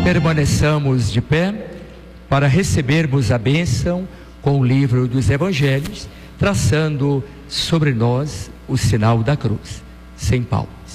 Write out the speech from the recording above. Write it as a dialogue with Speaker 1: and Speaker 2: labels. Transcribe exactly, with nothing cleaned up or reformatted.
Speaker 1: Permaneçamos de pé para recebermos a bênção com o livro dos Evangelhos, traçando sobre nós o sinal da cruz. Sem Paulo.